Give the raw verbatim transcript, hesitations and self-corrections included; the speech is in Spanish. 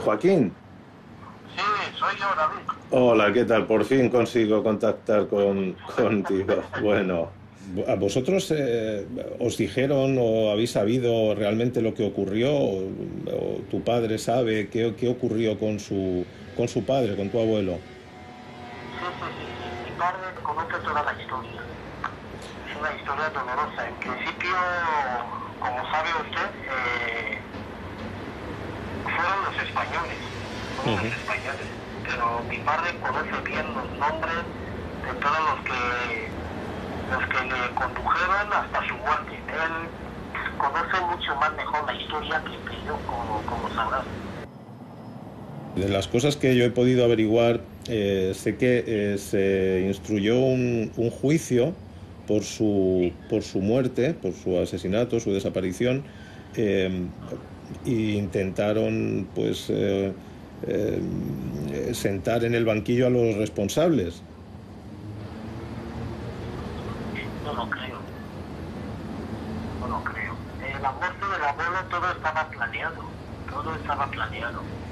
Joaquín, Sí, soy yo, David. hola, ¿qué tal? Por fin consigo contactar con, contigo. Bueno, ¿a vosotros eh, os dijeron o habéis sabido realmente lo que ocurrió? ¿O, o tu padre sabe qué, qué ocurrió con su, con su padre, con tu abuelo? Sí, sí, sí, sí. Mi padre conoce toda la historia. Es una historia dolorosa. En principio, como sabe usted, eh, fueron los españoles. Fueron los Ujú. españoles. Pero mi padre conoce bien los nombres de todos los que, los que le condujeron hasta su muerte. Él conoce mucho más mejor la historia que, que yo, como, como sabrás. De las cosas que yo he podido averiguar, eh, sé que eh, se instruyó un, un juicio por su, por su muerte, por su asesinato, su desaparición, eh, e intentaron pues eh, eh, sentar en el banquillo a los responsables. No lo creo, no lo creo. Eh, la muerte del abuelo todo estaba planeado. Todo estaba planeado.